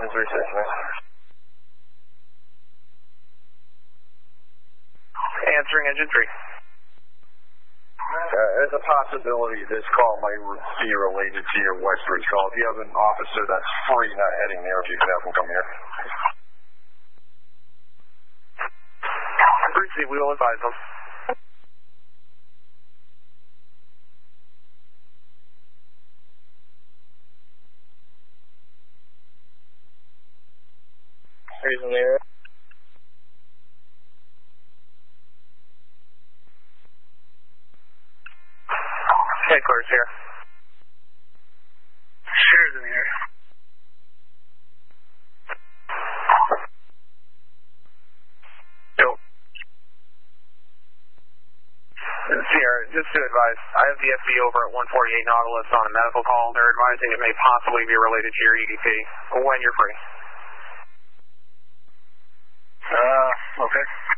engine 3 stationary. Answering engine 3. There's a possibility this call might be related to your Westbridge call. If you have an officer that's free, not heading there, if you can have him come here. Briefly, we will advise them. Here's in the area. Headquarters here. Shares in the area. Nope. Sierra, just to advise, I have the FB over at 148 Nautilus on a medical call. They're advising it may possibly be related to your EDP when you're free. Okay.